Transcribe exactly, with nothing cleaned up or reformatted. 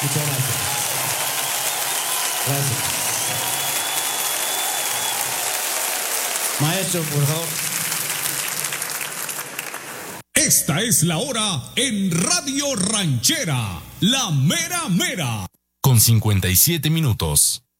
Muchas gracias. Gracias. Maestro, por favor. Esta es la hora en Radio Ranchera, la mera mera. Con cincuenta y siete minutos.